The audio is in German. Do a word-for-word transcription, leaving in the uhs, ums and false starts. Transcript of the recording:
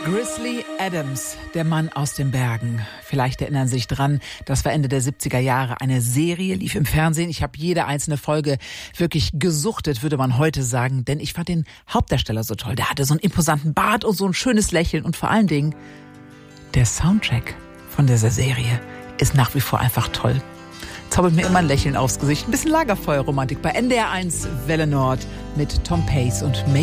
Grizzly Adams, der Mann aus den Bergen. Vielleicht erinnern Sie sich dran, das war Ende der siebziger Jahre. Eine Serie lief im Fernsehen. Ich habe jede einzelne Folge wirklich gesuchtet, würde man heute sagen. Denn ich fand den Hauptdarsteller so toll. Der hatte so einen imposanten Bart und so ein schönes Lächeln. Und vor allen Dingen, der Soundtrack von dieser Serie ist nach wie vor einfach toll. Zaubert mir immer ein Lächeln aufs Gesicht. Ein bisschen Lagerfeuerromantik bei N D R eins Welle Nord mit Tom Pace und May